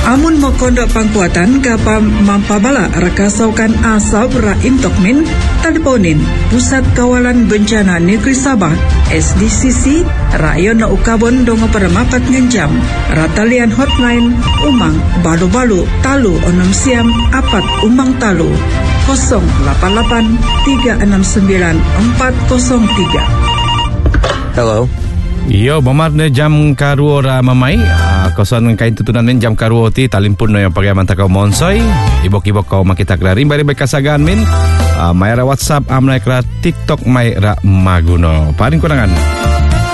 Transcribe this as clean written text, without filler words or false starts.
Amun mokondok pangkuatan kapa mampabala rakasaukan asab ra intokmin teleponin Pusat Kawalan Bencana Negeri Sabah SDCC Rayon na ukabon dongo pada mapat ngenjam ratalian hotline umang balu-balu talu onom siam apat umang talu 088 369 403. Hello. Yo, mamarne jam karuo ra mamai. Kosan kain tutunan jam karuo ti talimpun no yang pakai mantakau monsoi. Ibok-ibok kau makita klari bari bekasagan min. Mayra WhatsApp amna kra TikTok mayra maguno. Paling kurangan.